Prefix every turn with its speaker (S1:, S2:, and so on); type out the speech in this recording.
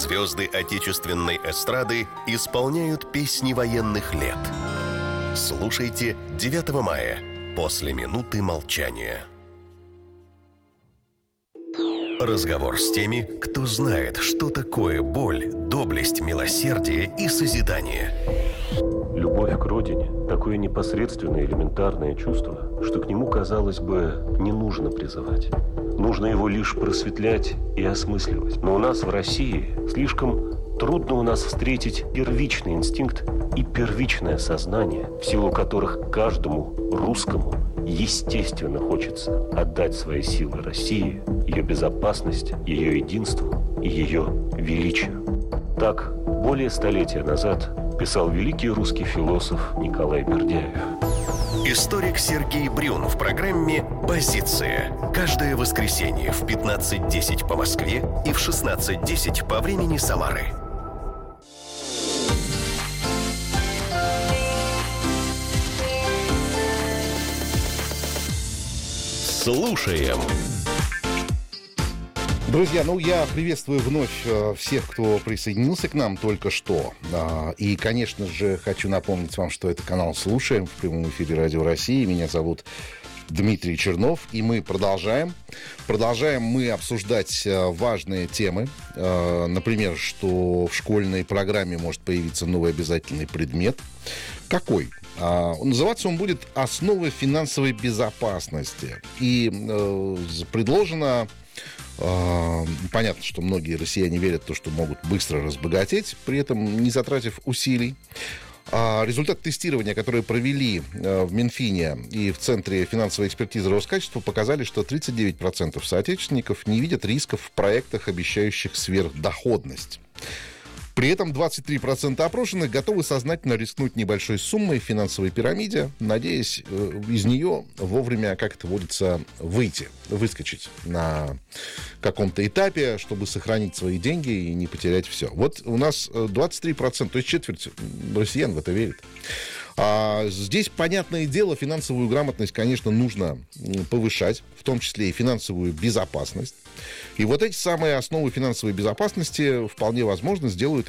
S1: Звезды отечественной эстрады исполняют песни военных лет. Слушайте 9 мая после минуты молчания. Разговор с теми, кто знает, что такое боль, доблесть, милосердие и созидание.
S2: Любовь к родине – такое непосредственное элементарное чувство, что к нему, казалось бы, не нужно призывать. Нужно его лишь просветлять и осмысливать. Но у нас в России слишком трудно у нас встретить первичный инстинкт и первичное сознание, в силу которых каждому русскому естественно хочется отдать свои силы России, ее безопасности, ее единству и ее величию. Так, более столетия назад писал великий русский философ Николай Бердяев.
S1: Историк Сергей Брюн в программе «Позиция». Каждое воскресенье в 15:10 по Москве и в 16:10 по времени Самары. Слушаем.
S3: Друзья, я приветствую вновь всех, кто присоединился к нам только что. И, конечно же, хочу напомнить вам, что это канал «Слушаем» в прямом эфире Радио России. Меня зовут Дмитрий Чернов, и мы продолжаем. Продолжаем мы обсуждать важные темы. Например, что в школьной программе может появиться новый обязательный предмет. Какой? Называться он будет «Основы финансовой безопасности». И предложено... Понятно, что многие россияне верят в то, что могут быстро разбогатеть, при этом не затратив усилий. Результат тестирования, которые провели в Минфине и в Центре финансовой экспертизы Роскачества, показали, что 39% соотечественников не видят рисков в проектах, обещающих сверхдоходность. При этом 23% опрошенных готовы сознательно рискнуть небольшой суммой в финансовой пирамиде, надеясь из нее вовремя, как это водится, выскочить на каком-то этапе, чтобы сохранить свои деньги и не потерять все. Вот у нас 23%, то есть четверть россиян в это верит. Здесь, понятное дело, финансовую грамотность, конечно, нужно повышать, в том числе и финансовую безопасность. И вот эти самые основы финансовой безопасности вполне возможно сделают